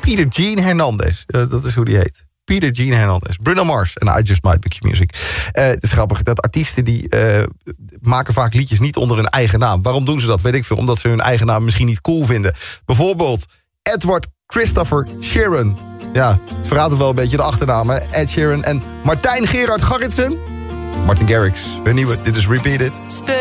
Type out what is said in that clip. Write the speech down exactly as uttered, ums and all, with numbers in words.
Peter Gene Hernandez. Uh, dat is hoe die heet. Peter Gene Hernandez. Bruno Mars en I Just Might Be Music. Uh, het is grappig dat artiesten die uh, maken vaak liedjes niet onder hun eigen naam. Waarom doen ze dat? Weet ik veel. Omdat ze hun eigen naam misschien niet cool vinden. Bijvoorbeeld Edward Christopher Sheeran. Ja, het verraadt wel een beetje de achternamen. Ed Sheeran en Martijn Gerard Garritsen. Martin Garrix. Hun nieuwe. Dit is Repeat It.